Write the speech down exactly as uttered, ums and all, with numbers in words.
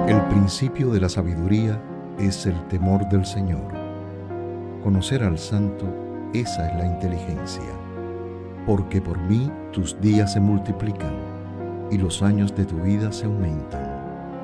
El principio de la sabiduría es el temor del Señor. Conocer al Santo, esa es la inteligencia. Porque por mí tus días se multiplican y los años de tu vida se aumentan.